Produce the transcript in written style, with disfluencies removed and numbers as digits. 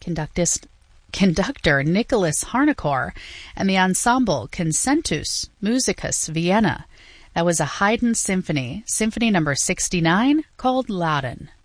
conductor Nicholas Harnoncourt, and the ensemble Concentus Musicus Vienna. That was a Haydn symphony, Symphony number 69, called Loudon.